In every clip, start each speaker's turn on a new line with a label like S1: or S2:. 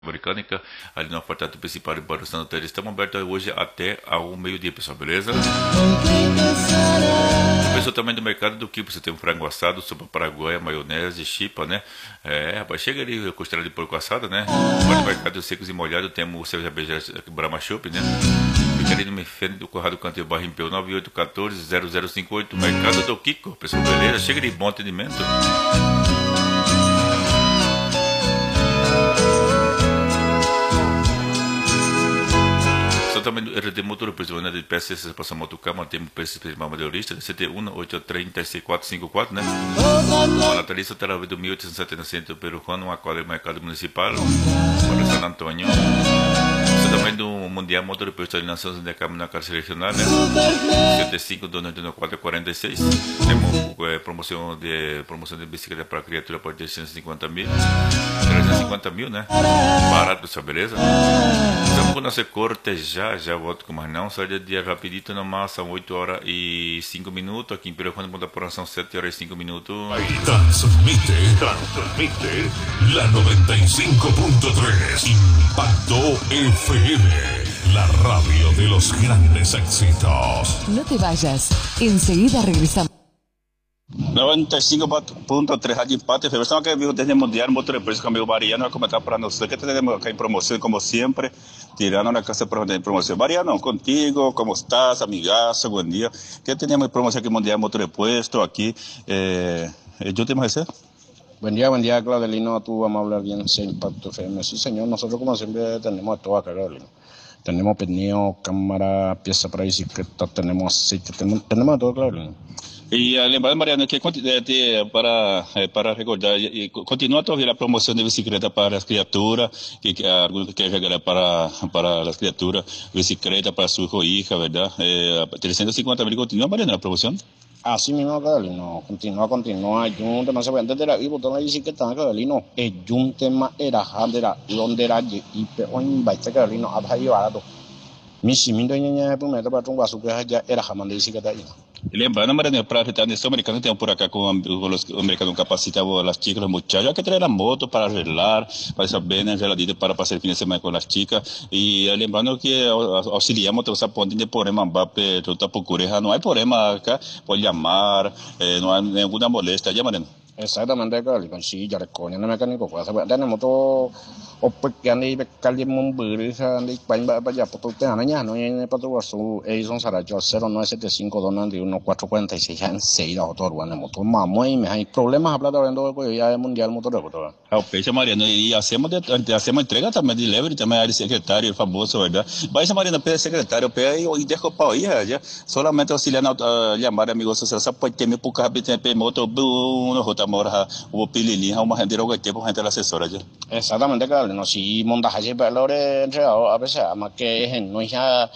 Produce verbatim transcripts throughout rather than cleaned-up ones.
S1: Mecânica, ali no apartamento principal em Barra Santa Teresa. Estamos abertos hoje até ao meio-dia, pessoal, beleza? O pessoal também do mercado do que você tem um frango assado, sopa paraguaia, maionese, chipa, né? É, rapaz, chega ali, costela de porco assada, né? No mercado secos e molhados, temos o cerveja beija Brahma Chopp, né? Fica ali no Mefene do Corrado Canteiro Barra Impeu nove oito um quatro zero zero cinco oito, mercado do Kiko, pessoal, beleza? Chega de bom atendimento. Também do R D Motor, precisando de peças para essa motocama, temos peças para madeirista, C T um oito três seis quatro cinco quatro, né? A Natalista terá do mil oitocentos e setenta centros peruano, uma quadra do mercado municipal, para San Antonio. Isso também do Mundial Motor, preço de nações de câmbio na Caixa Regional, né? setenta e cinco, dois nove quatro, quarenta e seis. Temos é, promoção de promoção de bicicleta para criatura por trezentos e cinquenta mil, trezentos e cinquenta mil, né? Barato, pessoal, beleza? Estamos com a nossa corte já. Já volto com mais não, sai de dia rapidito nomás, são oito horas e cinco minutos, aqui em Peruano, Ponta Porã são sete horas e cinco minutos.
S2: Transmite, transmite la noventa y cinco punto tres Impacto F M, la radio de los grandes éxitos.
S3: No te vayas, enseguida regresamos.
S4: noventa y cinco punto tres Rádio Impacto F M. Estamos aqui desde o Mundial Motor de Preço com o meu Mariano, vai comentar para nós. Aqui temos aqui em promoção, como sempre, tirando na casa de promoção. Mariano, contigo, como estás, amigaço, bom dia. Que temos promoção aqui Mundial Motor de Puesto, aqui, eh, ¿yo te ese?
S5: Buen día, buen día, Claudelino, tú vamos a hablar bien de Impacto F M. Sí, señor, nosotros como siempre tenemos todo acá, Claudelino. Tenemos pernillo, cámara, pieza para bicicleta, tenemos aceite, tenemos, tenemos todo, Claudelino.
S4: E lembrando, Mariano, que para, para recordar, continua a ouvir a promoção de bicicleta para as criaturas, que, que alguns querem regalar para, para as criaturas, bicicleta para sua hija, ¿verdad? Eh, trezentos e cinquenta mil continua, Mariano, a promoção?
S5: Así mismo, Carolino, continúa, continúa, hay un tema, se puede entender, y botón de bicicleta, Carolino, es un tema, era, handera, londera, y peor, invite, Carolino, a bajar y barato. Mi cimiento en el primer para un vaso que ya era jamás de bicicleta.
S4: E lembrando, Mariano, para a nação americana, tem por acá com os americanos capacitados, as chicas, os muchachos, hay que traer a moto para arreglar, para saber, né, geladito para passar o fim de semana com as chicas. E lembrando que auxiliamos, você pode ter problema, tu está procurando, não há problema acá, pode chamar, eh, não há nenhuma moléstia, já, Mariano?
S5: Exactamente, Carolino, sí, ya recogen el mecánico, pues, tenemos todo, o porque ande y calle Monburi, ande y para allá, por todo, te dan allá, no hay para tu vaso, Edison Saracho, cero nueve siete cinco dos nueve uno cuatro cuatro seis, ya enseguida, autor, bueno, motor, mamá, y me hay problemas, hablar hablando, pues, ya es mundial motor, pues,
S4: é o peixe, Mariano, e hacemos, de, hacemos entrega também de delivery, também é de secretário, famoso, verdade? Baixa, Mariano, pede secretário, pede e deixa o pau aí, já, solamente auxiliando, chamar amigos sociais, só pode ter me por carro, tem moto, no rota, mora, o pilili, uma rendeira, o tempo, rendeira assessora, já.
S5: Exactamente, claro, no, si montaje, pero a veces, más que no ya,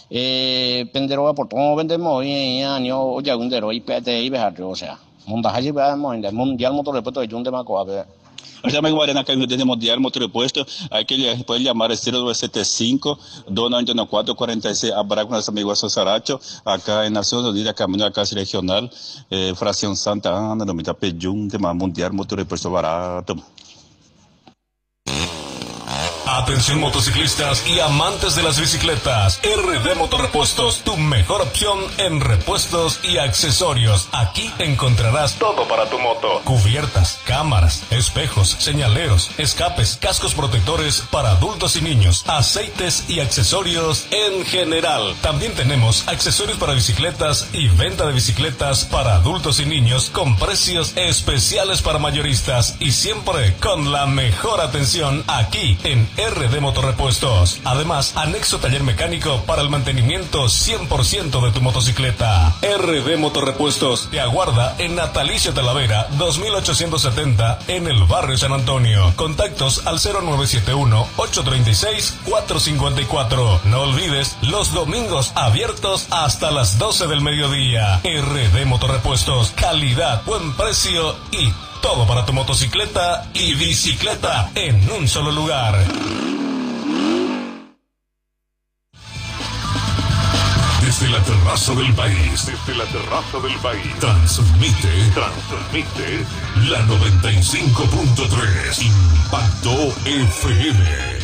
S5: eh, pendero, por todo, vendemos, y año, ya, un dero, y pete, y bejar, o sea, montaje, vamos, mundial motor, después de un tema, coabe.
S4: Nós também Mariana aqui no Mundial Motor de Puesto, aí que ele pode chamar é zero nueve sete cinco dois nove quatro quarenta e seis, abraço com nosso amigo Saracho, acá em Nações Unidas, caminho da Casa Regional, eh, Fração Santa Ana, no Mitapejum, tema Mundial Motor de Puesto barato.
S2: Atención motociclistas y amantes de las bicicletas. R D Motorrepuestos, tu mejor opción en repuestos y accesorios. Aquí encontrarás todo para tu moto. Cubiertas, cámaras, espejos, señaleros, escapes, cascos protectores para adultos y niños, aceites y accesorios en general. También tenemos accesorios para bicicletas y venta de bicicletas para adultos y niños con precios especiales para mayoristas y siempre con la mejor atención aquí en R D Motorrepuestos. Además, anexo taller mecánico para el mantenimiento cien por ciento de tu motocicleta. R D Motorrepuestos te aguarda en Natalicio Talavera dos mil ochocientos setenta en el barrio San Antonio. Contactos al cero nueve siete uno ocho tres seis cuatro cinco cuatro. No olvides, los domingos abiertos hasta las doce del mediodía. R D Motorrepuestos, calidad, buen precio y todo para tu motocicleta y bicicleta en un solo lugar. Desde la terraza del país. Desde la terraza del país. Transmite. Transmite. La noventa y cinco punto tres. Impacto F M.